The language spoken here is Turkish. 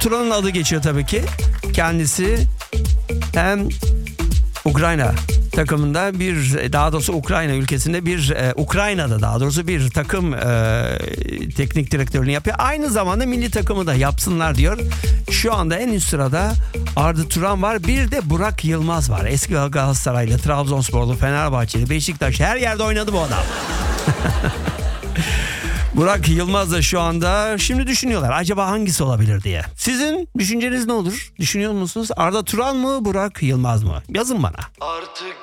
Turan'ın adı geçiyor tabii ki. Kendisi hem Ukrayna takımında daha doğrusu Ukrayna ülkesinde Ukrayna'da daha doğrusu bir takım teknik direktörlüğünü yapıyor. Aynı zamanda milli takımı da yapsınlar diyor. Şu anda en üst sırada Arda Turan var. Bir de Burak Yılmaz var. Eski Galatasaraylı, Trabzonsporlu, Fenerbahçeli, Beşiktaş, her yerde oynadı bu adam. Burak Yılmaz da şu anda şimdi düşünüyorlar acaba hangisi olabilir diye. Sizin düşünceniz ne olur? Düşünüyor musunuz? Arda Turan mı, Burak Yılmaz mı? Yazın bana. Artık